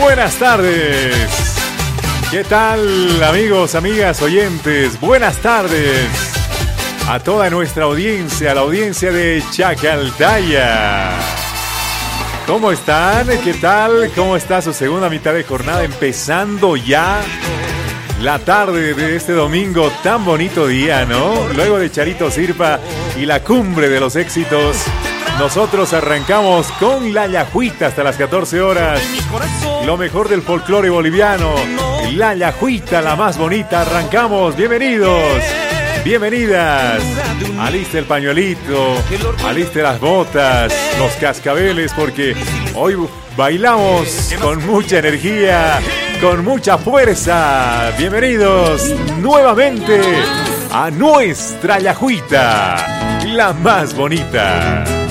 buenas tardes. ¿Qué tal, amigos, amigas, oyentes? Buenas tardes a toda nuestra audiencia, la audiencia de Chacaltaya. ¿Cómo están? ¿Qué tal? ¿Cómo está su segunda mitad de jornada? Empezando ya la tarde de este domingo, tan bonito día, ¿no? Luego de Charito Sirpa y la cumbre de los éxitos, nosotros arrancamos con la Yajuita hasta las 14 horas. Lo mejor del folclore boliviano. La Yajuita, la más bonita. Arrancamos. Bienvenidos. Bienvenidas. Aliste el pañuelito, aliste las botas, los cascabeles, porque hoy bailamos con mucha energía, con mucha fuerza. Bienvenidos nuevamente a nuestra Yajuita, la más bonita.